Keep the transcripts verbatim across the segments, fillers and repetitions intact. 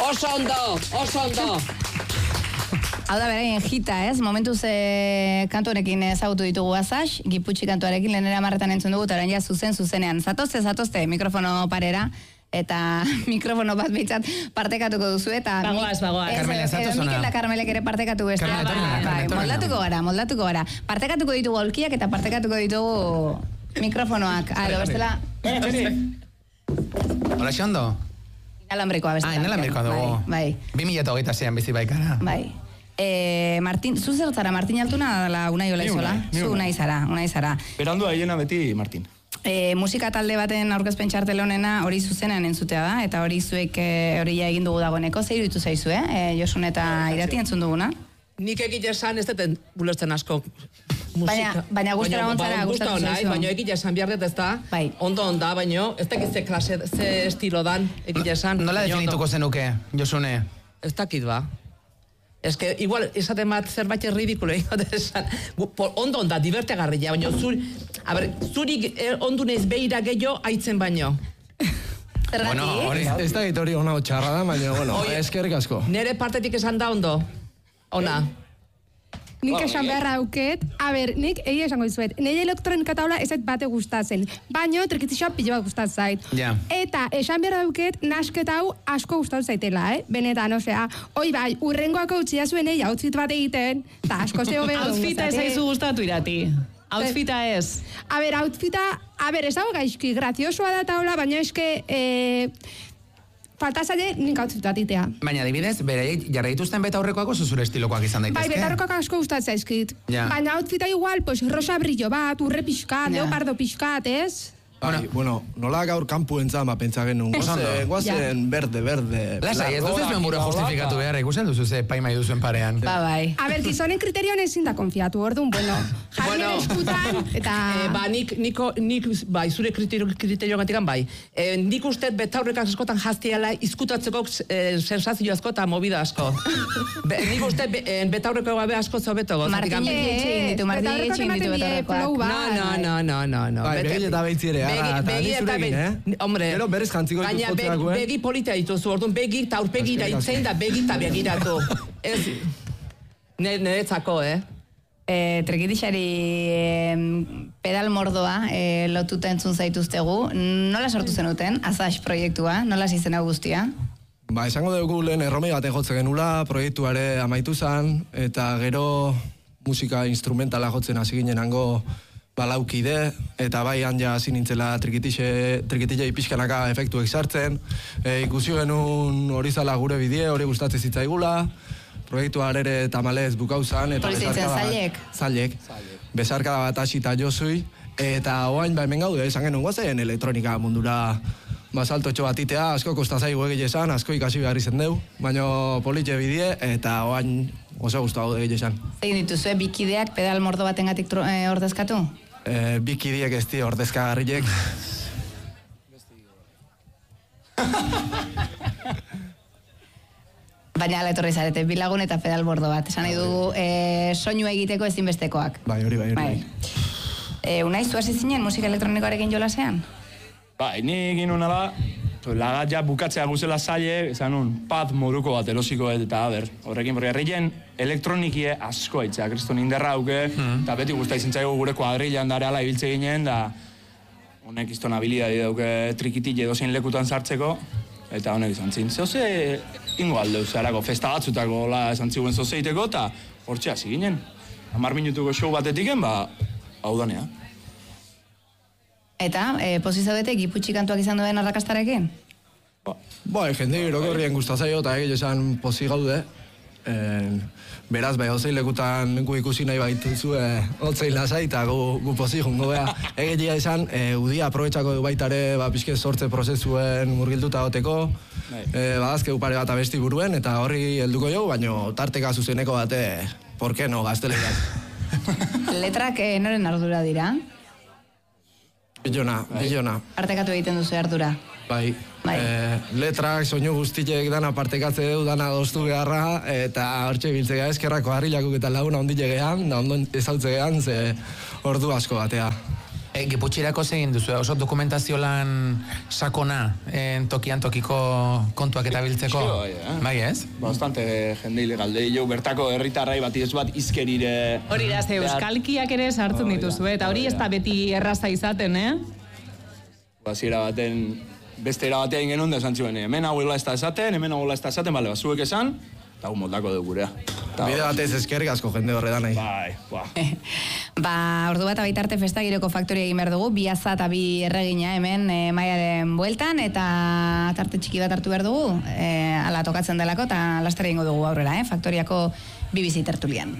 Oso ondo, oso ondo. Hau da beraien jita, ez? Momentuz e, kantu honekin ezagutu ditugu Asash, Giputxi kantuarekin lehenera marretan entzun dugu, eta orain ja zuzen zuzenean. Zatozte, zatozte, mikrofono parera, eta mikrofono bat bitzat partekatuko duzu, eta... Bagoaz, bagoaz. Carmela, zatoz ona. Mikel da Carmelek ere partekatu bestea. Bai, moldatuko gara, moldatuko gara. Partekatuko ditugu aulkiak eta partekatuko ditugu mikrofonoak. Alo, bestela... Hola, xondo? Inalambrikoa bestela. Ah, inalambrikoa dugu. Bai, Bi mila eta hogeita zean bizi baikara. bai. Eh, Martin, zu zer zara, Martin Altuna dela Unai Olaizola? Zu Unai zara, Unai zara. Berandu aiena beti Martin. E, musika talde baten aurkezpen txartel honena hori zuzenean entzutea da, eta hori zuek e, hori ja egin dugu dagoeneko, zer iruditu zaizu, eh? E, Josun eta Irati entzun duguna? Nik egite esan ez deten bulesten asko musika. Baina, baina gustora gontzara, gustatu zaizu. Baina egite esan behar dut ez da, bai. Ondo onda, baina ez dakit ze klase, ze estilo dan egite esan. Nola definituko zenuke, Josune? Ez dakit ba. Ez que, igual, esaten bat zerbait ridikulo egin esan. Ondo onda, divertegarria, baina zuri, a ber, zurik ondunez behira gehiago aitzen baino. Zergatik? Bueno, hori... Ez da hori ona txarra da, baina, bueno, eskerrik asko. Nere partetik esan da ondo. Ona. Nik esan beharra auket, a ber, nik egia esango dizuet, nire elektronika taula ez bate gustatzen, baino trikitixoa pilo bat gustatzen zait. Ja. Eta esan beharra auket, nasketa hau asko gustatzen zaitela, eh? Benetan, osea, oi bai, urrengoako utxia zuen egin outfit bat egiten, eta asko zeo behar dugu. Outfita ez zaizu gustatu Irati. Outfita ez. A ber, outfita, a ber, ez dago gaizki, graziosoa da taula, baina eske... Eh, falta zaile nik outfit bat itea. Baina, adibidez, beraiek jarra dituzten betaurrekoak oso zure estilokoak izan daitezke. Bai, betaurrekoak asko gustatzen zaizkit. Ja. Baina outfita igual, pues, rosa brillo bat, urre pixkat, Ja. leopardo pixkat, ez? Bai, bueno, nola gaur kanpu entzama pentsa genuen, guazen, guazen berde, berde. Lasai, ez duzu zuen buru justifikatu behar, ikusten duzu ze paimai duzuen parean. Ba, bai. A ber, gizonen kriterioan ezin da konfiatu, orduan, bueno, jarri Bueno. eskutan, eta... Eh, ba, nik, niko, nik, bai, zure kriterio, kriterio gatikan, bai. Eh, nik uste betaurrek askotan jaztiala izkutatzeko eh, sensazio asko eta movida asko. Be, nik uste be, eh, betaurreko gabe asko zobeto. Martin Jetxe egin ditu, Martin Jetxe egin ditu betaurrekoak. No, no, no, no, no. Bai, begi eta beitzi ere, Begi, ara, eta begi ni eta zurekin, begi, eh? hombre. Gero berez jantziko Baina dituz begi, jotzerako, eh? begi polita dituzu, orduan begi eta aurpegira Aski, itzen da begi eta begiratu. Ez, niretzako, eh? E, Trekitixari e, pedal mordoa e, lotuta entzun zaituztegu. Nola sortu zenuten, Asash proiektua? Nola zizen hau guztia? Ba, esango dugu lehen erromei baten jotzen genula, proiektuare amaitu zan, eta gero musika instrumentala jotzen hasi ginen hango balaukide, eta bai hanja hasi nintzela trikitixe, trikitixei pixkanaka efektuek sartzen, e, ikusi genuen hori zala gure bidie, hori gustatzen zitzaigula, proiektua ere tamalez bukau zan, eta Hori zeitzen, zailek? Zailek. Bezarkada bat hasi eta josui, eta oain ba hemen gaude, esan genuen guazen elektronika mundura basaltotxo bat itea, asko kosta zaigu egile esan, asko ikasi behar izen deu, baina politxe bidie, eta oain oso guztu hau egile esan. Egin dituzue, bikideak pedal mordo batengatik tro- e, ordezkatu? E, bikidiek ez di ordezkagarriek. Baina ala etorri zarete, bilagun eta pedal bordo bat. Esan nahi dugu, e, soinu egiteko ezinbestekoak. Bai, hori bai, hori bai. E, Unai, zu hasi zinen musika elektronikoarekin jolasean? Bai, ni egin unala, lagat ja bukatzea guzela zaile, esan un, pad moduko bat erosiko eta aber. Horrekin, porque herrien elektronikie asko aitzea, kriston inderra hauke, eta beti guztai zentzaigu gure kuadrilan dara ala ibiltze ginen, da honek izton habilidadi dauke trikitik edozein lekutan sartzeko, eta honek izan zin. Zehoze ingo aldeu zarako, festa batzutako la esan ziguen zozeiteko, eta hortxe hasi ginen. Hamar minutuko show batetiken, ba, hau danea. Eta, e, pozi zaudete, Giputxi kantuak izan duen arrakastarekin? Bai, jende irokorrien gustazaio eta egile esan pozi gaude. E, beraz, bai, hozei lekutan gu ikusi nahi baituzu, e, hotzein lasai eta gu, gu pozi jungo beha. Egilea esan, e, udia aprobetxako du baitare, ba, pixke sortze prozesuen murgilduta goteko. E, badazke upare bat abesti buruen, eta horri helduko jo, baino tarteka zuzeneko bate, por qué no, gaztelerak. Letrak e, noren ardura dira? Bilona, bilona. Partekatu egiten duzu ardura. Bai, Bai. E, letrak, soinu guztiek dana partekatze du, dana doztu beharra, eta hortxe biltzea eskerrako harrilakuk eta laguna ondile gehan, da ondo ezautze gehan, ze ordu asko batea. E, Giputxirako zegin duzu, oso dokumentazio lan sakona, en, tokian tokiko kontuak eta biltzeko. Bai, eh? Bai, ez? Bastante jendeile galdei jo, bertako herritarrai bat ez bat izkerire... Hori da, ze euskalkiak ere sartzen dituzu, eta hori ez da beti erraza izaten, eh? Baziera baten, beste era batean genuen da esan zuen, hemen hau ez da esaten, hemen hau ez da esaten, bale, zuek esan, eta gu moldako dugu gurea. Bide batez eskerrik asko jende horretan nahi. Bai, ba. Ba, ordu bat abaitarte festa giroko faktoria egin behar dugu, bi aza eta bi erregina hemen e, maiaren bueltan, eta tarte txiki bat hartu behar dugu, e, ala tokatzen delako, eta lastera egingo dugu aurrera, eh? Faktoriako bi bizi tertulian.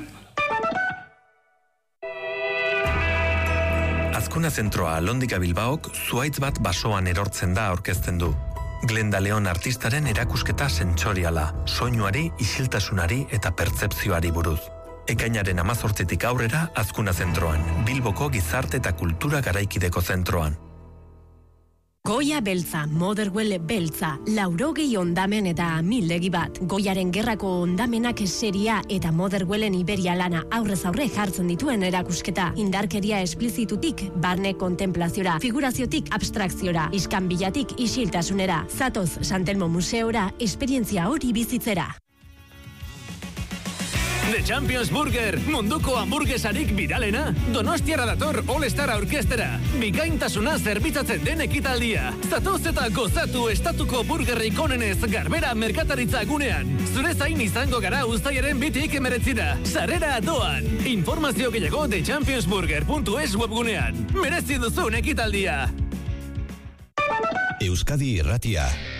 Azkuna zentroa Londika Bilbaok zuaitz bat basoan erortzen da aurkezten du. Glenda Leon artistaren erakusketa sentsoriala, soinuari, isiltasunari eta pertzepzioari buruz. Ekainaren amazortzitik aurrera Azkuna zentroan, Bilboko gizarte eta kultura garaikideko zentroan. Goia beltza, Motherwell beltza, laurogei ondamen eta mildegi bat. Goiaren gerrako ondamenak seria eta Motherwellen Iberia lana aurrez aurre jartzen dituen erakusketa. Indarkeria esplizitutik, barne kontemplaziora, figuraziotik abstrakziora, iskanbilatik isiltasunera. Zatoz Santelmo Museora, esperientzia hori bizitzera. The Champions Burger, munduko hamburguesarik biralena. Donostiara dator All-Star aurkestera. Bikaintasuna zerbitzatzen den ekitaldia. Zatoz eta gozatu estatuko burgerrik onenez Garbera merkataritza gunean. Zure zain izango gara uztailaren bitik emeretzira. Sarrera doan. Informazio gehiago the champions burger puntu es webgunean. Merezi duzun ekitaldia. Euskadi Irratia.